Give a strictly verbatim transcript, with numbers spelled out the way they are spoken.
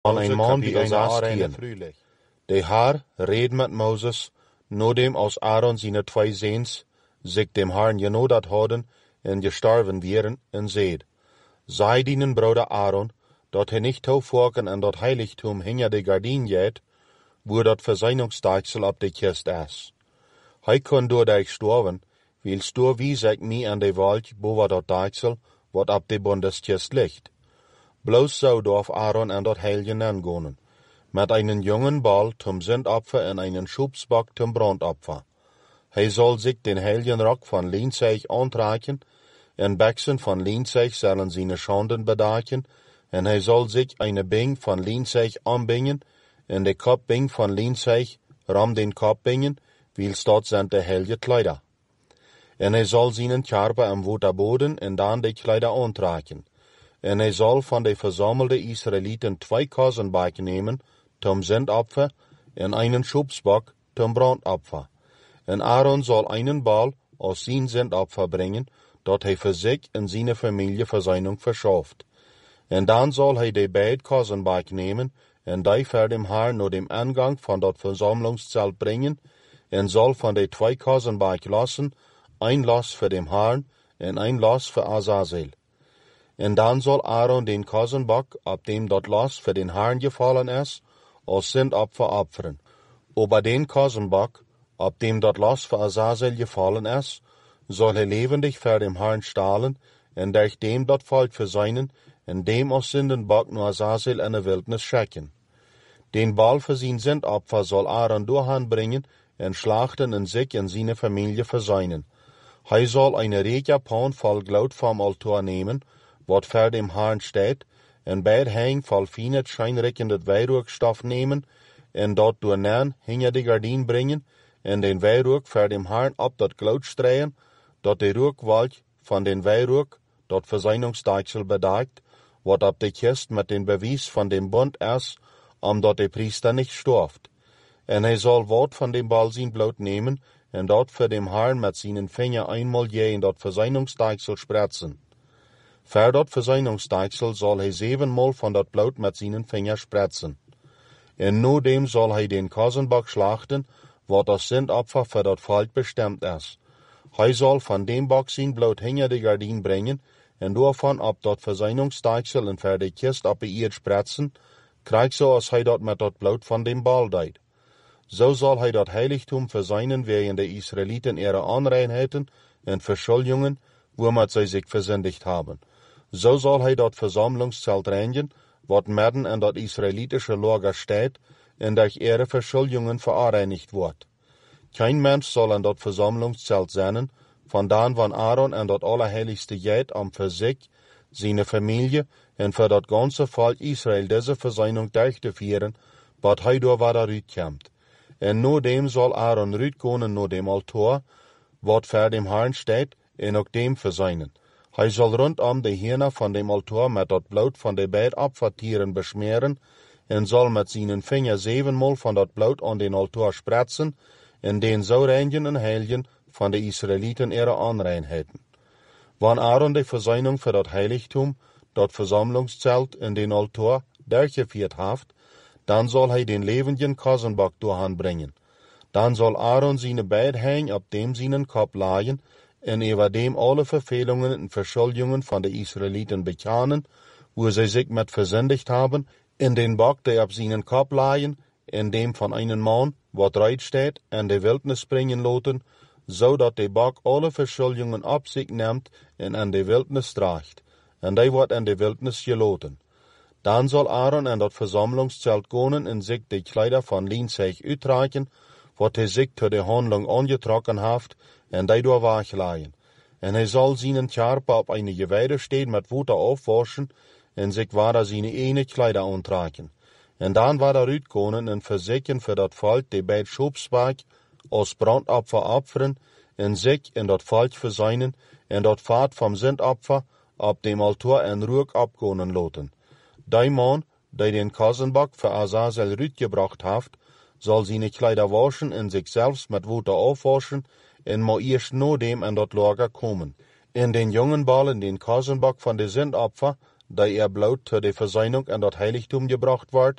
Van een man die een aarde De Haar reed met Moses, nodem als Aaron zijn twee zeens, zich dem Herrn genodat hadden en gestorven wären, en zeid, zij dienen broeder Aaron, dat hij niet toevoegen en dat heiligtum hinter de gardien jet, wo dat verseinungsdeichsel op de kist is. Hij kon door dich storven, weil stor wie zeg mij aan de wald, boven dat deichsel, wat op de bundeskist ligt. Bloos zo dorf Aaron en dat heilige aangonen, met einen jungen Ball zum Sündopfer en einen Schubsbock zum Brandopfer. Hij zal zich den heiligen Rock van Leenzeig aantrekken, en Bechsen van Leenzeig zullen zijn schanden bedaken, en hij zal zich eine Bing van Leenzeig aanbingen, en de Kopbing van Leenzeig ram den Kop bingen, wils dort sind de heilige Kleider. En hij zal zijn Körper am Waterboden en dan de Kleider aantrekken. En hij zal van de verzamelde Israeliten twee Kozenbalken nemen, zum Sündopfer, en einen Schubsbock zum Brandopfer. En Aaron zal einen Ball aus zijn Sündopfer bringen, dat hij voor zich en zijn familie Versöhnung verschafft. En dan zal hij de beide Kozenbalken nemen, en die voor dem Herrn naar dem Eingang van dat Versammlungszelt bringen, en zal van de twee Kozenbalken lassen, ein Los für dem Herrn, en ein Los für Azazel. En dan zal Aaron den Kozenbock, op dem dat Los für den Herrn gefallen is, als Sündopfer opferen. Ober den Kozenbock, op dem dat Los für Azazel gefallen is, zal hij levendig voor dem Herrn stahlen, en durch dem dat Volk verseinen, en dem als Sündenbock nur Azazel in de Wildnis schicken. Den Ball für sein Sündopfer zal Aaron doorhan bringen, en slachten en sich en seine Familie verseinen. Hij zal eine regia Pan voll Glut vom Altar nemen, wat voor dem Herrn steht, en beid hang voll fienet scheinrickendet Weihrauchstoff nemen, en dat door nan hinter de gardien brengen, en den Weihrauch voor dem Herrn op dat Glut streien, dat de Rauchwolk van den Weihrauch dat Verseinungsdeichsel bedeckt, wat op de kist met den Beweis van dem Bund is, omdat de priester nicht storft. En hij zal wat van dem Ball zijn Blut nemen, en dat voor dem Herrn met seinen Finger einmal je in dat Verseinungsdeichsel spritzen. Voor dat Verseinungsdeichsel zal hij zevenmal van dat Blut met seinen Finger spritzen. En nu dem zal hij den Kozenbock schlachten, wat als Sündopfer voor dat Volk bestemd is. Hij zal van dem Bock zijn Blut hinter de gardien brengen, en daarvan op dat Verseinungsdeichsel en voor de kist op de eerd spritzen, krijgt zo als hij dat met dat Blut van dem Ball deed. Zo zal hij dat heiligtum verseinen wegen de Israeliten ihre Anreinheiten en Verschuldungen, womit zij zich versündigt haben. Zo zal hij dat Versammlungszelt reinigen, wat midden in dat israelitische Lager steht, en durch ihre Verschuldungen verreinigt wordt. Kein Mensch zal in dat Versammlungszelt zijn, vandaan van Aaron en dat Allerheiligste Jet am für sich, seine Familie en für dat ganze Volk Israel diese Versöhnung durchzuführen, wat hij door waar uitkomt. En nu dem zal Aaron uitkomen naar dem Altar, wat voor dem Herrn steht, en ook dem verseinen. Hij zal rondom de Hirne van dem Altar met dat Blut van de beide Opfertieren besmeren, en zal met zijn vinger zevenmal van dat Blut aan den Altar spritzen, en den zo reinigen en heiligen van de Israeliten ihre Anreinheiten. Wanneer Aaron de Versöhnung voor dat heiligtum, dat Versammlungszelt en den Altar durchgeführt heeft, dan zal hij den levendigen Kozenbock doorhan brengen. Dan zal Aaron zijn beide hang op dem seinen Kopf laaien, en über dem alle Verfehlungen en Verschuldungen van de Israeliten bekennen, wo sie sich mit versündigt haben, in den Bock, der op seinen Kopf laaien, in dem von einem Mann, wat reit steht, in de Wildnis bringen loten, so dat de Bock alle Verschuldungen op sich nimmt en in de Wildnis draagt, en die wordt in de Wildnis geloten. Dan zal Aaron in dat Versammlungszelt gonen en zich de Kleider van Leenzeig uitreiken, wat hij zich tot de Handlung angetrokken heeft, en die door wegleien. En hij zal zijn Körper op eine Geweide stehen met water aufwaschen, en zich waar zijn ene Kleider aantrekken. En dan waar er uitkomen en verzieken voor dat volk de beide Schubswerk als Brandopfer opferen, en zich in dat volk verseinen, en dat vaart vom Sündopfer op dem Altar en Ruach abgonen loten. Die man, die den Kozenbock für Azazel uitgebracht heeft, zal seine Kleider waschen en zich zelfs met water aufwaschen, en moet eerst na dem in dat Lager komen. En den jungen Ball in den Kozenbock van de Sündopfer, da er bloot zur der Versöhnung an dat Heiligtum gebracht ward,